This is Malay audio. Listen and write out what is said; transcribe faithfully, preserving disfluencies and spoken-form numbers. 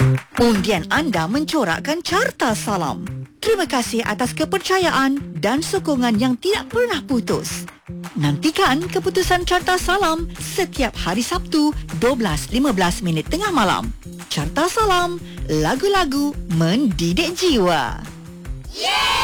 Undian anda mencorakkan Carta Salam. Terima kasih atas kepercayaan dan sokongan yang tidak pernah putus. Nantikan keputusan Carta Salam setiap hari Sabtu dua belas lima belas minit tengah malam. Carta Salam, lagu-lagu mendidik jiwa. Yeah!